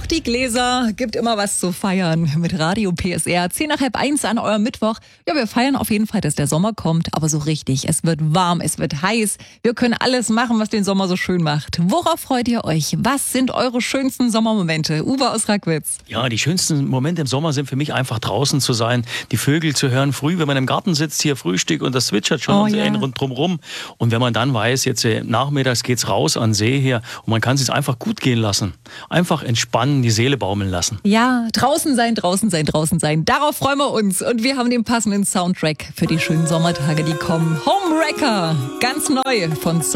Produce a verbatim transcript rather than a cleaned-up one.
die Gläser, gibt immer was zu feiern mit Radio P S R. Zehn nach halb eins an eurem Mittwoch. Ja, wir feiern auf jeden Fall, dass der Sommer kommt, aber so richtig. Es wird warm, es wird heiß. Wir können alles machen, was den Sommer so schön macht. Worauf freut ihr euch? Was sind eure schönsten Sommermomente? Uwe aus Rackwitz. Ja, die schönsten Momente im Sommer sind für mich einfach draußen zu sein, die Vögel zu hören, früh, wenn man im Garten sitzt, hier Frühstück und das zwitschert schon Oh, und ja. rund drumrum. Und wenn man dann weiß, jetzt äh, nachmittags geht's raus an den See hier und man kann es sich einfach gut gehen lassen. Einfach entspannen, die Seele baumeln lassen. Ja, draußen sein, draußen sein, draußen sein. Darauf freuen wir uns. Und wir haben den passenden Soundtrack für die schönen Sommertage, die kommen. Homewrecker, ganz neu von